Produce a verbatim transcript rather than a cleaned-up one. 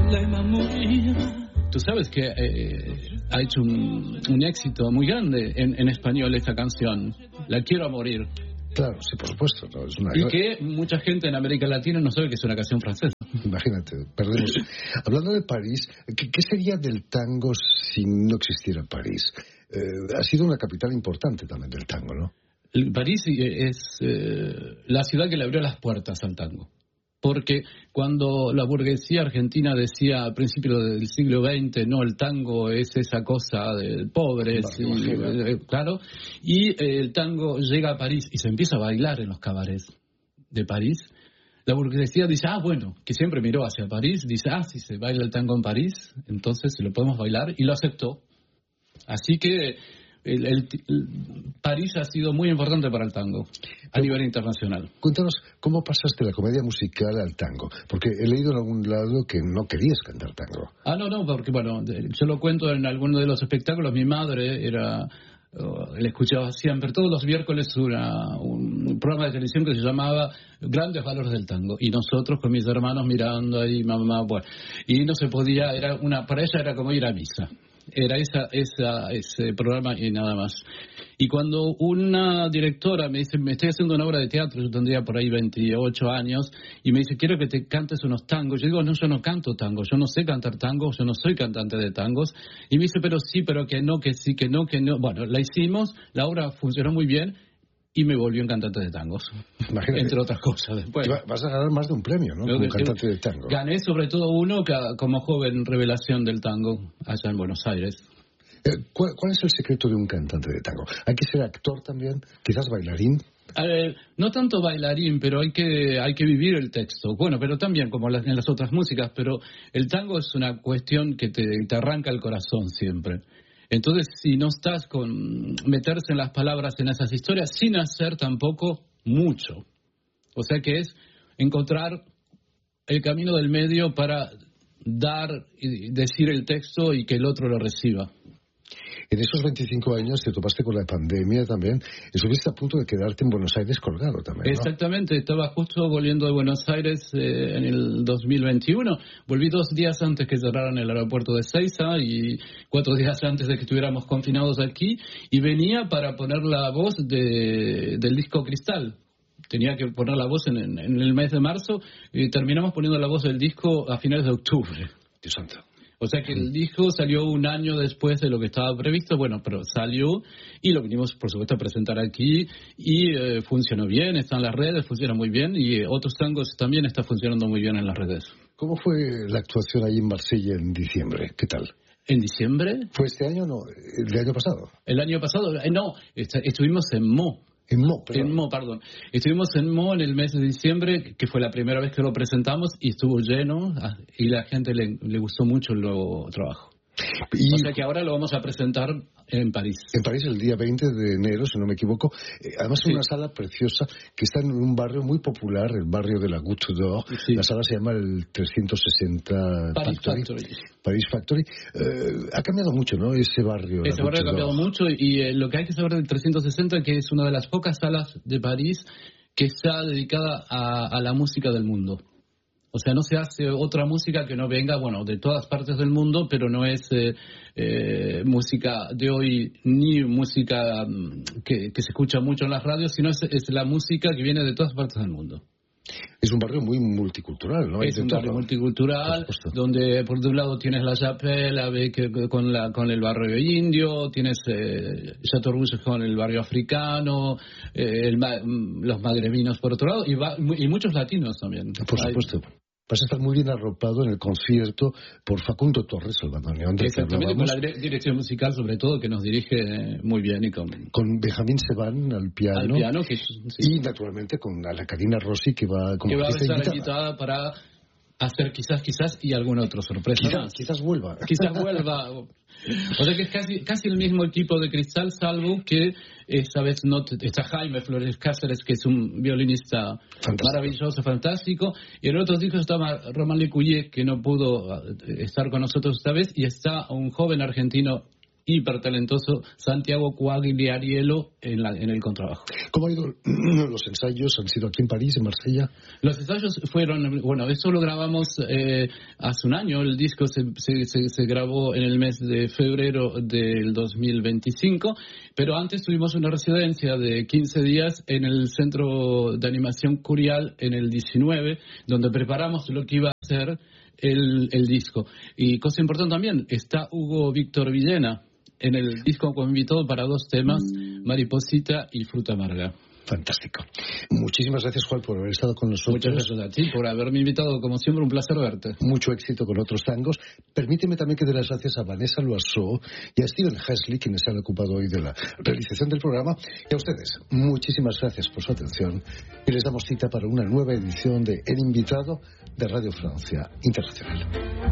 Tú sabes que eh, ha hecho un, un éxito muy grande en, en español esta canción, La quiero a morir. Claro, sí, por supuesto. No, es una... Y que mucha gente en América Latina no sabe que es una canción francesa. Imagínate, perdemos. Hablando de París, ¿qué, qué sería del tango si no existiera París? Eh, ha sido una capital importante también del tango, ¿no? París es eh, la ciudad que le abrió las puertas al tango. Porque cuando la burguesía argentina decía a principios del siglo veinte, no, el tango es esa cosa de pobres, y, eh, claro, y eh, el tango llega a París y se empieza a bailar en los cabarets de París, la burguesía dice, ah, bueno, que siempre miró hacia París, dice, ah, si se baila el tango en París, entonces lo podemos bailar, y lo aceptó. Así que El, el, el, París ha sido muy importante para el tango a Pero, nivel internacional. Cuéntanos, ¿cómo pasaste la comedia musical al tango? Porque he leído en algún lado que no querías cantar tango. Ah, no, no, porque bueno, yo lo cuento en alguno de los espectáculos. Mi madre era, uh, le escuchaba siempre, todos los miércoles, una, un programa de televisión que se llamaba Grandes Valores del Tango. Y nosotros con mis hermanos mirando ahí, mamá, bueno. Y no se podía, era una, para ella era como ir a misa. Era esa, esa, ese programa y nada más. Y cuando una directora me dice, me estoy haciendo una obra de teatro, yo tendría por ahí veintiocho años, y me dice, quiero que te cantes unos tangos. Yo digo, no, yo no canto tango, yo no sé cantar tango, yo no soy cantante de tangos. Y me dice, pero sí, pero que no, que sí, que no, que no. Bueno, la hicimos, la obra funcionó muy bien, y me volvió un cantante de tangos. Imagínate. Entre otras cosas. Después vas a ganar más de un premio, ¿no? Como cantante de tango. Gané sobre todo uno que, como joven revelación del tango allá en Buenos Aires. Eh, ¿cuál, ¿Cuál es el secreto de un cantante de tango? ¿Hay que ser actor también? ¿Quizás bailarín? Eh, no tanto bailarín, pero hay que hay que vivir el texto. Bueno, pero también como en las otras músicas, pero el tango es una cuestión que te, te arranca el corazón siempre. Entonces, si no estás con meterse en las palabras en esas historias, sin hacer tampoco mucho. O sea que es encontrar el camino del medio para dar y decir el texto y que el otro lo reciba. En esos veinticinco años te topaste con la pandemia también. Estuviste a punto de quedarte en Buenos Aires colgado también, ¿no? Exactamente, estaba justo volviendo de Buenos Aires eh, en el dos mil veintiuno. Volví dos días antes que cerraran el aeropuerto de Ezeiza y cuatro días antes de que estuviéramos confinados aquí. Y venía para poner la voz de, del disco Cristal. Tenía que poner la voz en, en, en el mes de marzo y terminamos poniendo la voz del disco a finales de octubre. Dios santo. O sea que el disco salió un año después de lo que estaba previsto, bueno, pero salió y lo vinimos, por supuesto, a presentar aquí y eh, funcionó bien, está en las redes, funciona muy bien y eh, otros tangos también está funcionando muy bien en las redes. ¿Cómo fue la actuación ahí en Marsella en diciembre? ¿Qué tal? ¿En diciembre? ¿Fue este año o no? ¿El año pasado? El año pasado, eh, no, est- estuvimos en Mo. En Mo, perdón. En Mo, perdón. Estuvimos en Mo en el mes de diciembre, que fue la primera vez que lo presentamos, y estuvo lleno, y la gente le, le gustó mucho el nuevo trabajo. Y, o sea que ahora lo vamos a presentar en París. En París el día veinte de enero, si no me equivoco. Eh, además es sí. Una sala preciosa que está en un barrio muy popular, el barrio de la Goutte d'Or. Sí. La sala se llama el trescientos sesenta Paris Factory. Factory. Paris Factory. Eh, ha cambiado mucho, ¿no? Ese barrio. Ese barrio ha cambiado mucho y eh, lo que hay que saber del trescientos sesenta que es una de las pocas salas de París que está dedicada a, a la música del mundo. O sea, no se hace otra música que no venga, bueno, de todas partes del mundo, pero no es eh, eh, música de hoy ni música um, que, que se escucha mucho en las radios, sino es, es la música que viene de todas partes del mundo. Es un barrio muy multicultural, ¿no? Es un barrio multicultural, por donde por un lado tienes la Chapelle avec, con, la, con el barrio indio, tienes eh, Chateau Rouge con el barrio africano, eh, el, los magrebinos por otro lado, y, va, y muchos latinos también. Por supuesto. Hay, vas a estar muy bien arropado en el concierto por Facundo Torres, el bandoneón del que hablábamos. Exactamente, con la dirección musical sobre todo, que nos dirige muy bien. y Con, con Benjamín Sebán al piano. Al piano que, sí. Y naturalmente con la Karina Rossi, que va como que va a estar invitada para hacer quizás, quizás y alguna otra sorpresa quizás, más. Quizás vuelva. Quizás vuelva. O sea que es casi, casi el mismo equipo de Cristal, salvo que esta vez no está Jaime Flores Cáceres, que es un violinista fantástico. Maravilloso, fantástico, y en otros discos estaba Román Lecouillet, que no pudo estar con nosotros esta vez, y está un joven argentino hipertalentoso Santiago Quagliariello en, la, en el contrabajo. ¿Cómo han ido los ensayos? ¿Han sido aquí en París, en Marsella? Los ensayos fueron, bueno, eso lo grabamos eh, hace un año. El disco se, se, se, se grabó en el mes de febrero del dos mil veinticinco, pero antes tuvimos una residencia de quince días en el Centro de Animación Curial en el diecinueve, donde preparamos lo que iba a ser el, el disco. Y cosa importante también, está Hugo Víctor Villena en el disco como invitado para dos temas, Mariposita y Fruta Amarga. Fantástico. Muchísimas gracias, Juan, por haber estado con nosotros. Muchas gracias a ti por haberme invitado. Como siempre, un placer verte. Mucho éxito con otros tangos. Permíteme también que dé las gracias a Vanessa Loiseau y a Steven Hesley, quienes se han ocupado hoy de la realización del programa. Y a ustedes, muchísimas gracias por su atención. Y les damos cita para una nueva edición de El Invitado de Radio Francia Internacional.